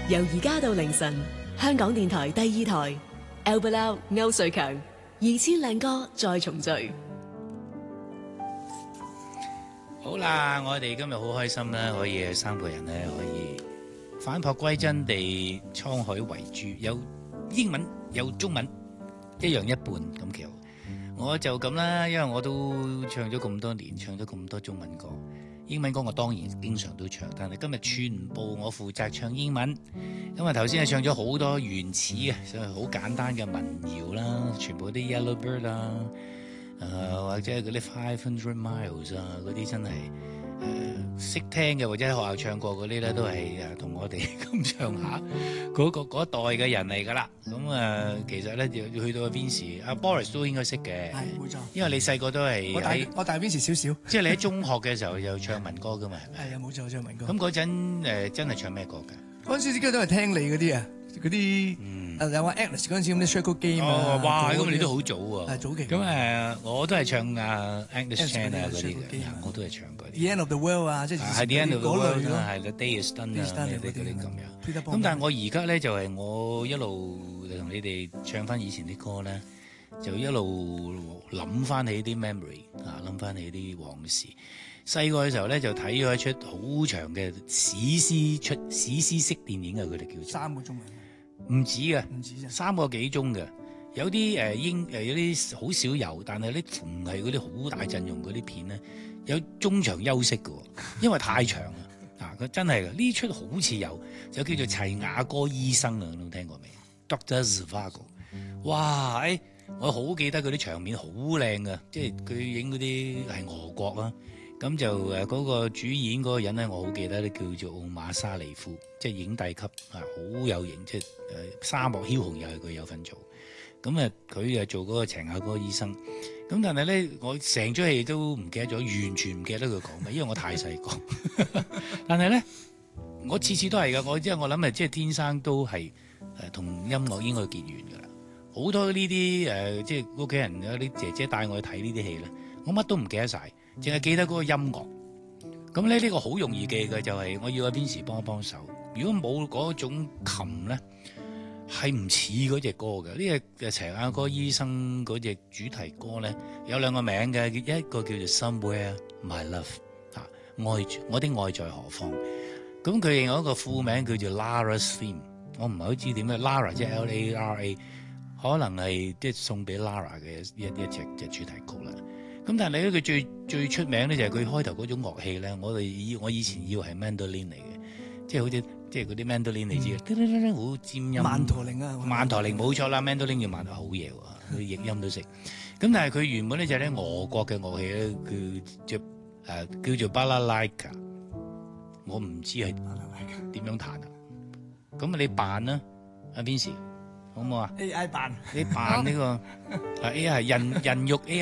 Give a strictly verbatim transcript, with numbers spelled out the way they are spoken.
由而家到凌晨，香港電台第二台 Albert 歐瑞強二千靚歌再重聚。 好啦，我哋今日好開心啦，可以三個人咧可以返璞歸真地滄海遺珠，有英文有中文一樣一半咁幾好。我就咁啦，因為我都唱咗咁多年，唱咗咁多中文歌，英文歌我當然經常都唱，但係今日全部我負責唱英文。因為頭先係唱咗好多原始嘅，所以好簡單嘅民謠啦，全部啲 Yellow Bird 啦。誒、呃、或者係嗰啲 Five Hundred Miles 啊，嗰啲真係誒識聽嘅，或者喺學校唱過嗰啲咧，都係誒同我哋咁上下嗰個嗰一代嘅人嚟㗎啦。咁誒、呃、其實咧要去到阿 Vincy 阿 Boris 都應該識嘅， 係冇錯。 因為你細個都係我大我大 Vincy 少少， 即係你喺中學嘅時候又唱民歌㗎嘛，係咪？ 係啊，冇錯，唱民歌。 咁嗰陣誒真係唱咩歌㗎？ 嗰陣時啲歌都係聽你嗰啲啊，嗰啲。誒有話 Atlas 嗰陣時咁啲 Circle Game 啊， 哦，哇！咁你都好早喎， 係早期。 咁誒，我都係唱啊 Agnes Chan 啊嗰啲嘅，我都係唱嗰啲。 The End of the World 啊，即係係 The End of the World 啦，係 The Day Is Done 啊，嗰啲嗰啲咁樣。咁但係我而家咧就係我一路同你哋唱翻以前啲歌咧，就一路諗翻起啲 memory 啊，諗翻起啲往事。細個嘅時候咧就睇咗一出好長嘅史詩出史詩式電影啊，佢哋叫做三個鐘啊。 唔止嘅， 唔止啫， 三個幾鐘嘅，有啲誒英誒有啲好少有，但係啲逢係嗰啲好大陣容嗰啲片咧，有中場休息嘅，因為太長啦。啊，佢真係嘅呢出好似有，就叫做齊雅哥醫生啊，你有冇聽過未 ？Doctor Zhivago， 哇！誒、哎，我好記得嗰啲場面好靚嘅，即係佢影嗰啲係俄國啦。咁就誒嗰個主演嗰個人咧，我好記得咧，叫做奧馬沙尼夫，即係影帝級啊，好有型，即係誒沙漠梟雄又係佢有份做。咁啊，佢就做嗰個齊雅哥醫生。咁但係咧，我成出戲都唔記得咗，完全唔記得佢講咩，因為我太細個。但係咧，我次次都係噶，我即係我諗啊，即係天生都係誒同音樂應該結緣㗎啦。好多呢啲誒，即係屋企人有啲姐姐帶我去睇呢啲戲咧，我乜都唔記得晒。淨係記得嗰個音樂，咁咧呢個好容易記嘅就係我要阿 Vincy 幫一幫手。如果冇嗰種琴咧，係唔似嗰隻歌嘅。呢個齊雅哥醫生嗰隻主題歌咧，有兩個名嘅，一個叫做 Somewhere My Love 啊，愛我的愛在何方。咁佢另外一個副名叫做 Lara's Theme， 我唔係好知點解 Lara 即係 L A R A， 可能係即係送俾 Lara 嘅一一隻隻主題曲啦。咁但係咧，佢最最出名咧就係佢開頭嗰種樂器咧，我哋以我以前以為係 mandolin 嚟嘅，即係好似即係嗰啲 mandolin 你知嘅，好、嗯、尖音。曼陀鈴啊，曼陀鈴冇錯啦 mandolin 要曼陀好嘢喎，佢譯音都識。咁但係佢原本咧就係咧俄國嘅樂器咧，佢就誒叫做巴拉拉卡，我唔知係點樣彈啊。咁你扮啦，阿 Vincy 好唔好啊 ？A I 扮，你扮呢、呢個啊 A I 係人人肉 A I。